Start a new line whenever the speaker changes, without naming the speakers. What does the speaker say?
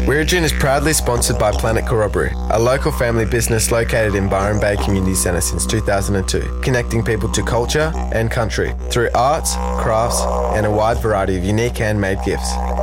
Wiradjuri is proudly sponsored by Planet Corroboree, a local family business located in Byron Bay Community Centre since 2002, connecting people to culture and country through arts, crafts, and a wide variety of unique handmade gifts.